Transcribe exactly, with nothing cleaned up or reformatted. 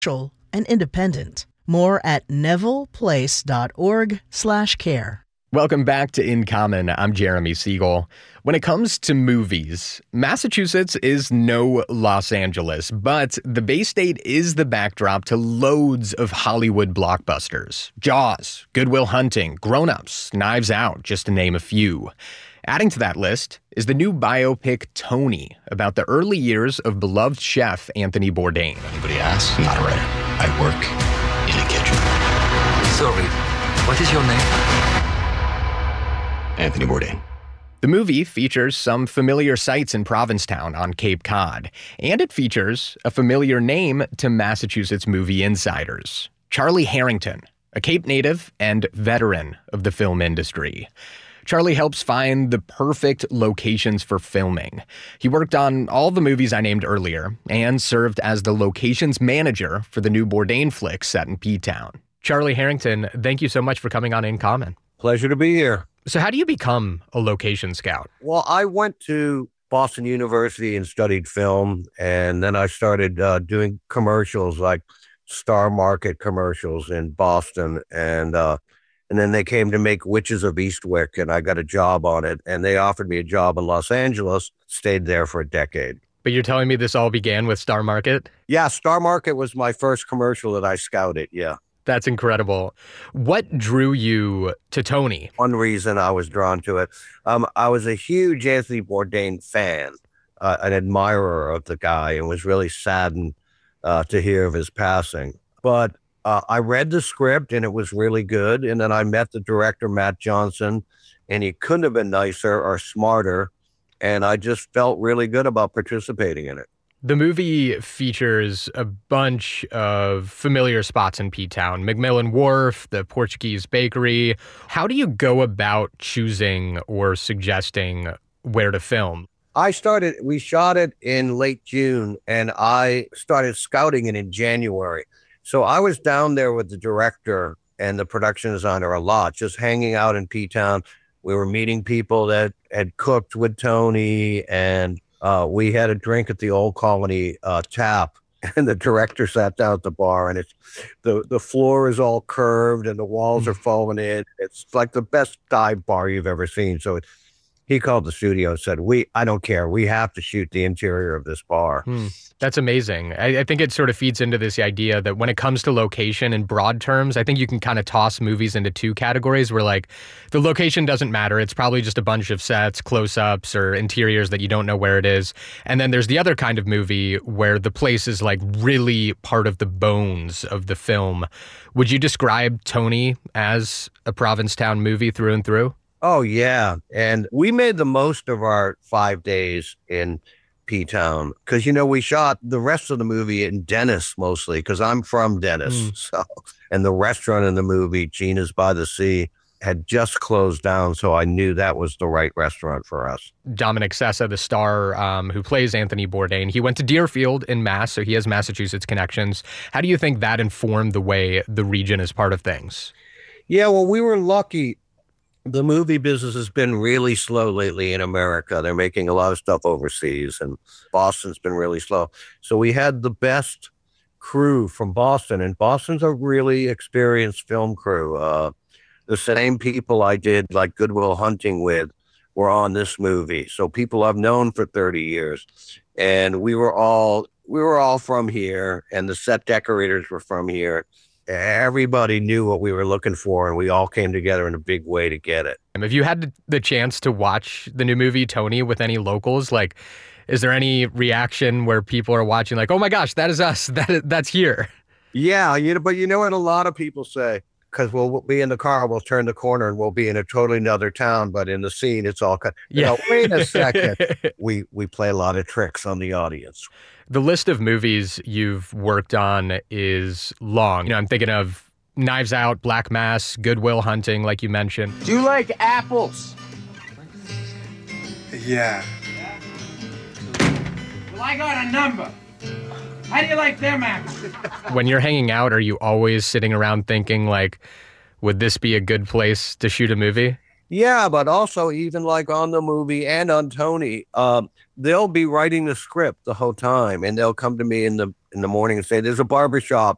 and independent. More at nevilleplace.org slash care. Welcome back to In Common. I'm Jeremy Siegel. When it comes to movies, Massachusetts is no Los Angeles, but the Bay State is the backdrop to loads of Hollywood blockbusters. Jaws, Good Will Hunting, Grown Ups, Knives Out, just to name a few. Adding to that list is the new biopic Tony, about the early years of beloved chef Anthony Bourdain. Anybody asks? Not a writer. I work in a kitchen. Sorry, what is your name? Anthony Bourdain. The movie features some familiar sights in Provincetown on Cape Cod, and it features a familiar name to Massachusetts movie insiders, Charlie Harrington, a Cape native and veteran of the film industry. Charlie helps find the perfect locations for filming. He worked on all the movies I named earlier and served as the locations manager for the new Bourdain flick set in P-Town. Charlie Harrington, thank you so much for coming on In Common. Pleasure to be here. So how do you become a location scout? Well, I went to Boston University and studied film, and then I started uh, doing commercials like Star Market commercials in Boston, and uh, and then they came to make Witches of Eastwick, and I got a job on it, and they offered me a job in Los Angeles, stayed there for a decade. But you're telling me this all began with Star Market? Yeah, Star Market was my first commercial that I scouted, yeah. That's incredible. What drew you to Tony? One reason I was drawn to it, um, I was a huge Anthony Bourdain fan, uh, an admirer of the guy, and was really saddened uh, to hear of his passing. But uh, I read the script, and it was really good. And then I met the director, Matt Johnson, and he couldn't have been nicer or smarter. And I just felt really good about participating in it. The movie features a bunch of familiar spots in P-Town. McMillan Wharf, the Portuguese Bakery. How do you go about choosing or suggesting where to film? I started, we shot it in late June, and I started scouting it in January. So I was down there with the director and the production designer a lot, just hanging out in P-Town. We were meeting people that had cooked with Tony, and Uh, we had a drink at the Old Colony uh, tap, and the director sat down at the bar, and it's the, the floor is all curved and the walls are falling in. It's like the best dive bar you've ever seen. So it, he called the studio and said, "We, I don't care. We have to shoot the interior of this bar." Hmm. That's amazing. I, I think it sort of feeds into this idea that when it comes to location in broad terms, I think you can kind of toss movies into two categories where like the location doesn't matter. It's probably just a bunch of sets, close-ups, or interiors that you don't know where it is. And then there's the other kind of movie where the place is like really part of the bones of the film. Would you describe Tony as a Provincetown movie through and through? Oh, yeah. And we made the most of our five days in P-Town because, you know, we shot the rest of the movie in Dennis mostly because I'm from Dennis. Mm. So, and the restaurant in the movie, Gina's by the Sea, had just closed down. So I knew that was the right restaurant for us. Dominic Sessa, the star um, who plays Anthony Bourdain, he went to Deerfield in Mass, so he has Massachusetts connections. How do you think that informed the way the region is part of things? Yeah, well, we were lucky. The movie business has been really slow lately in America. They're making a lot of stuff overseas, and Boston's been really slow. So we had the best crew from Boston, and Boston's a really experienced film crew. Uh, the same people I did like Good Will Hunting with were on this movie. So people I've known for thirty years, and we were all we were all from here, and the set decorators were from here. Everybody knew what we were looking for, and we all came together in a big way to get it. Have you had the chance to watch the new movie, Tony, with any locals? Like, is there any reaction where people are watching like, oh my gosh, that is us, that that's here? Yeah, you know, but you know what a lot of people say? Because we'll, we'll be in the car, we'll turn the corner, and we'll be in a totally another town, but in the scene, it's all cut. You yeah. know, wait a second. we we play a lot of tricks on the audience. The list of movies you've worked on is long. You know, I'm thinking of Knives Out, Black Mass, Good Will Hunting, like you mentioned. Do you like apples? Yeah. Well, I got a number. How do you like them apples? When you're hanging out, are you always sitting around thinking, like, would this be a good place to shoot a movie? Yeah, but also even like on the movie and on Tony, um, they'll be writing the script the whole time, and they'll come to me in the in the morning and say, "There's a barbershop